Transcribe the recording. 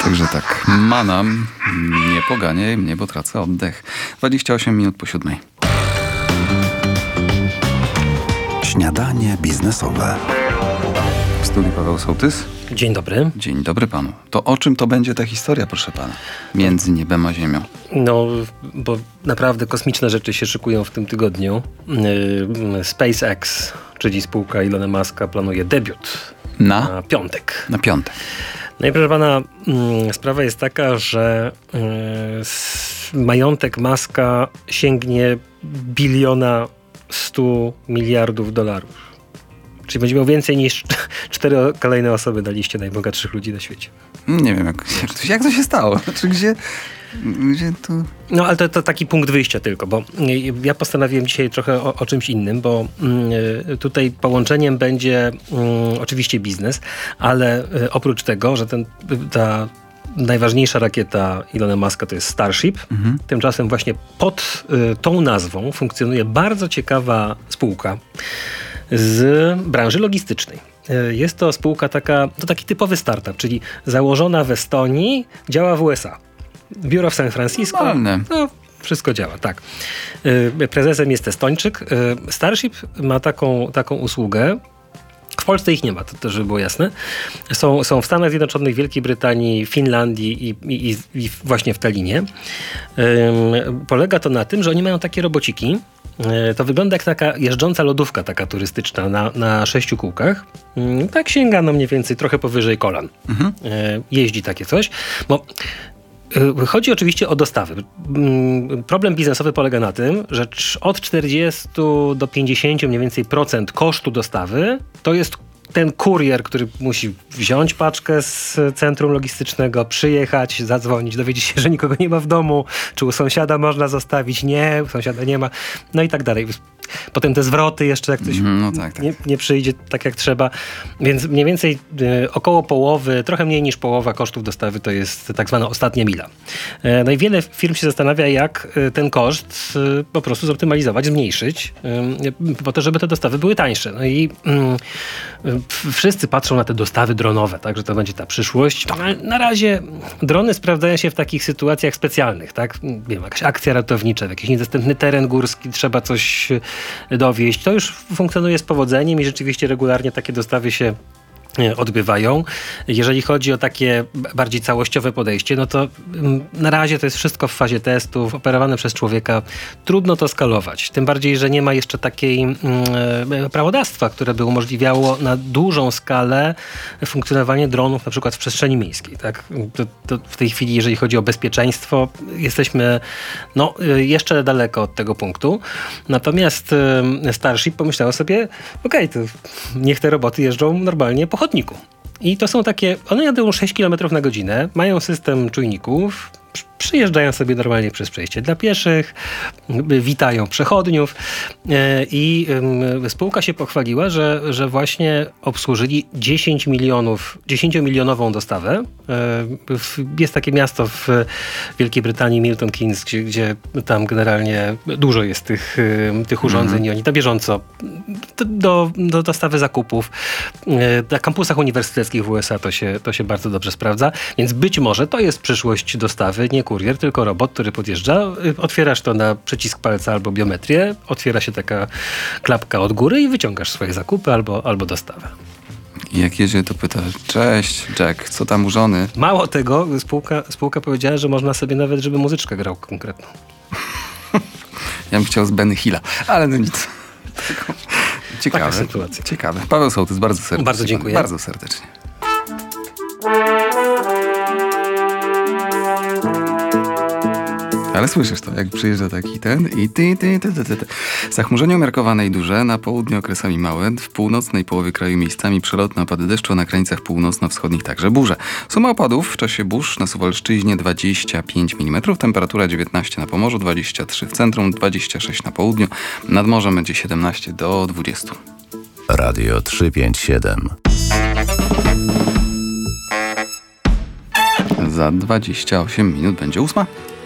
Także tak, manam, nie poganiaj mnie, bo tracę oddech. 28 minut po 7. Śniadanie biznesowe. W studiu Paweł Sołtys. Dzień dobry. Dzień dobry panu. To o czym to będzie ta historia, proszę pana? Między niebem a ziemią. No, bo naprawdę kosmiczne rzeczy się szykują w tym tygodniu. SpaceX, czyli spółka Ilona Muska, planuje debiut na piątek. Na piątek. No i proszę pana, sprawa jest taka, że majątek Muska sięgnie $1 biliona. Czyli będzie miał więcej niż 4 kolejne osoby na liście najbogatszych ludzi na świecie. Nie wiem, jak to się stało? Znaczy, gdzie tu... No, ale to taki punkt wyjścia tylko, bo ja postanowiłem dzisiaj trochę o czymś innym, bo tutaj połączeniem będzie oczywiście biznes, ale oprócz tego, że ta najważniejsza rakieta Ilona Muska to jest Starship. Tymczasem właśnie pod tą nazwą funkcjonuje bardzo ciekawa spółka z branży logistycznej. Jest to spółka taki typowy startup, czyli założona w Estonii, działa w USA. Biuro w San Francisco. No, wszystko działa, tak. Prezesem jest Estończyk. Starship ma taką usługę. W Polsce ich nie ma, to żeby było jasne. Są w Stanach Zjednoczonych, Wielkiej Brytanii, Finlandii i właśnie w Tallinie. Polega to na tym, że oni mają takie robociki. To wygląda jak taka jeżdżąca lodówka, taka turystyczna na 6 kółkach. Tak sięga mniej więcej trochę powyżej kolan. Jeździ takie coś. Bo chodzi oczywiście o dostawy. Problem biznesowy polega na tym, że od 40 do 50 mniej więcej procent kosztu dostawy to jest ten kurier, który musi wziąć paczkę z centrum logistycznego, przyjechać, zadzwonić, dowiedzieć się, że nikogo nie ma w domu, czy u sąsiada można zostawić, nie, u sąsiada nie ma, no i tak dalej. Potem te zwroty jeszcze, jak ktoś nie przyjdzie tak jak trzeba. Więc mniej więcej około połowy, trochę mniej niż połowa kosztów dostawy to jest tak zwana ostatnia mila. No i wiele firm się zastanawia, jak ten koszt po prostu zoptymalizować, zmniejszyć, po to, żeby te dostawy były tańsze. No i wszyscy patrzą na te dostawy dronowe, tak, że to będzie ta przyszłość. Na razie drony sprawdzają się w takich sytuacjach specjalnych, tak? Nie wiem, jakaś akcja ratownicza, jakiś niedostępny teren górski, trzeba coś dowieść. To już funkcjonuje z powodzeniem i rzeczywiście regularnie takie dostawy się odbywają. Jeżeli chodzi o takie bardziej całościowe podejście, no to na razie to jest wszystko w fazie testów, operowane przez człowieka. Trudno to skalować. Tym bardziej, że nie ma jeszcze takiej prawodawstwa, które by umożliwiało na dużą skalę funkcjonowanie dronów na przykład w przestrzeni miejskiej. Tak? To w tej chwili, jeżeli chodzi o bezpieczeństwo, jesteśmy jeszcze daleko od tego punktu. Natomiast Starship pomyślało sobie, to niech te roboty jeżdżą normalnie po chodniku. I to są takie, one jadą 6 km na godzinę, mają system czujników, przyjeżdżają sobie normalnie przez przejście dla pieszych, witają przechodniów i spółka się pochwaliła, że właśnie obsłużyli 10-milionową dostawę. Jest takie miasto w Wielkiej Brytanii, Milton Keynes, gdzie tam generalnie dużo jest tych urządzeń i oni na bieżąco do dostawy zakupów. Na kampusach uniwersyteckich w USA to się bardzo dobrze sprawdza, więc być może to jest przyszłość dostawy, nie kurier, tylko robot, który podjeżdża, otwierasz to na przycisk palca albo biometrię, otwiera się taka klapka od góry i wyciągasz swoje zakupy albo dostawę. I jak jedzie, to pyta, cześć Jack, co tam u żony? Mało tego, spółka powiedziała, że można sobie nawet, żeby muzyczkę grał konkretną. Ja bym chciał z Benny Hilla, ale no nic. Ciekawe. Taka sytuacja. Ciekawe. Paweł Sołtys, bardzo serdecznie. Bardzo dziękuję. Bardzo serdecznie. Ale słyszysz to, jak przyjeżdża taki ten i ty. Zachmurzenie umiarkowane i duże, na południu okresami małe, w północnej połowie kraju miejscami przelotne opady deszczu, a na krańcach północno-wschodnich także burze. Suma opadów w czasie burz na Suwalszczyźnie 25 mm, temperatura 19 na Pomorzu, 23 w centrum, 26 na południu, nad morzem będzie 17 do 20. Radio 357. Za 28 minut będzie 8.